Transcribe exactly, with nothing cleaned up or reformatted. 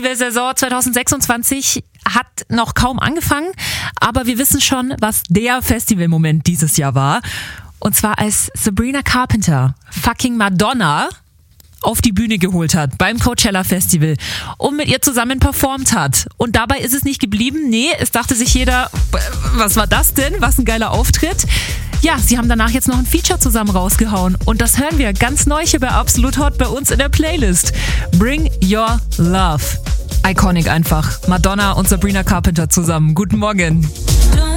Festivalsaison zwanzig sechsundzwanzig hat noch kaum angefangen, aber wir wissen schon, was der Festivalmoment dieses Jahr war. Und zwar als Sabrina Carpenter fucking Madonna auf die Bühne geholt hat beim Coachella Festival und mit ihr zusammen performt hat. Und dabei ist es nicht geblieben. Nee, es dachte sich jeder, was war das denn? Was ein geiler Auftritt. Ja, sie haben danach jetzt noch ein Feature zusammen rausgehauen. Und das hören wir ganz neu hier bei Absolut Hot bei uns in der Playlist. Bring Your Love. Iconic einfach. Madonna und Sabrina Carpenter zusammen. Guten Morgen.